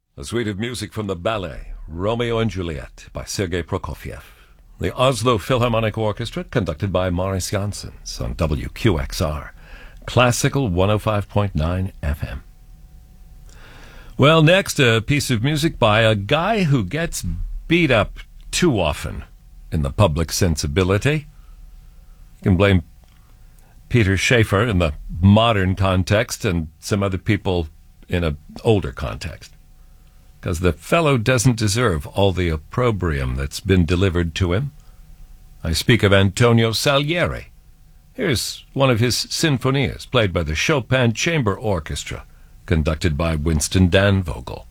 A suite of music from the ballet Romeo and Juliet by Sergei Prokofiev. The Oslo Philharmonic Orchestra, conducted by Maurice Janssens on WQXR, Classical 105.9 FM. Well, next, a piece of music by a guy who gets beat up too often in the public sensibility. You can blame Peter Schaefer in the modern context and some other people in an older context, because the fellow doesn't deserve all the opprobrium that's been delivered to him. I speak of Antonio Salieri. Here's one of his sinfonias, played by the Chopin Chamber Orchestra, conducted by Winston Danvogel.